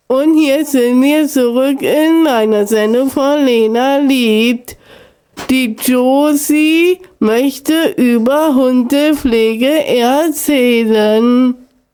Und hier sind wir zurück in meiner Sendung von Lena liebt. Die Josie möchte über Hundepflege erzählen.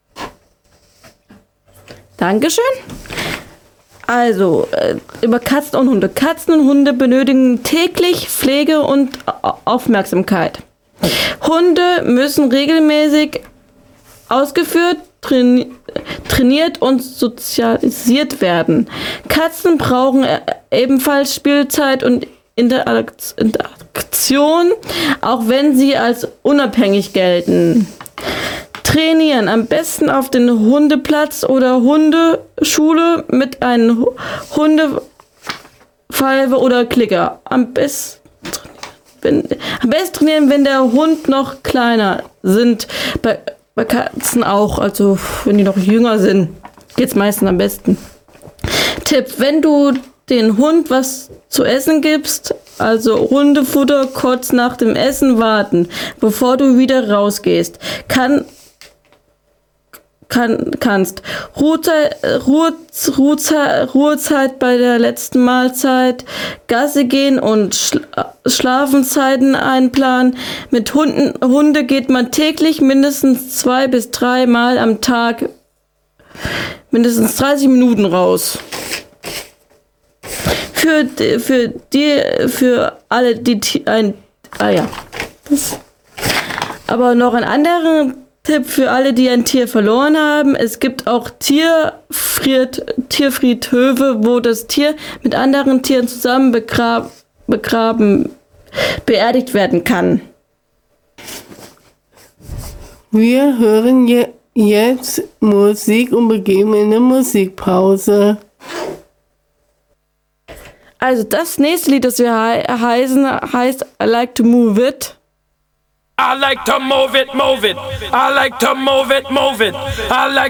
Dankeschön. Also, über Katzen und Hunde. Katzen und Hunde benötigen täglich Pflege und Aufmerksamkeit. Hunde müssen regelmäßig ausgeführt, trainiert und sozialisiert werden. Katzen brauchen ebenfalls Spielzeit und Interaktion, auch wenn sie als unabhängig gelten. Trainieren am besten auf den Hundeplatz oder Hundeschule mit einem Hundepfeife oder Klicker. Am besten trainieren, wenn der Hund noch kleiner sind. Bei Katzen auch, also wenn die noch jünger sind, geht's meistens am besten. Tipp: Wenn du den Hund was zu essen gibst, also Hundefutter, kurz nach dem Essen warten, bevor du wieder rausgehst. Kannst. Ruhezeit bei der letzten Mahlzeit, Gassi gehen und Schlafenzeiten einplanen. Mit Hunde geht man täglich mindestens 2 bis 3 Mal am Tag mindestens 30 Minuten raus. Für alle, die aber noch ein anderer Tipp für alle, die ein Tier verloren haben: Es gibt auch Tierfriedhöfe, wo das Tier mit anderen Tieren zusammen beerdigt werden kann. Wir hören jetzt Musik und begeben in eine Musikpause. Also das nächste Lied, das wir heißt I Like to Move It. I like to move it, move it. I like to move it, move it. I like